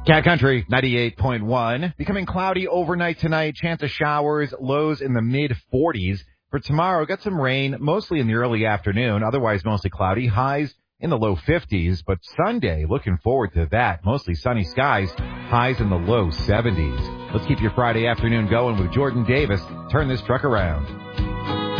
Cat Country 98.1. Becoming cloudy overnight tonight. Chance of showers. Lows in the mid-40s. For tomorrow, got some rain, mostly in the early afternoon. Otherwise, mostly cloudy. Highs in the low 50s. But Sunday, looking forward to that. Mostly sunny skies. Highs in the low 70s. Let's keep your Friday afternoon going with Jordan Davis. Turn this truck around.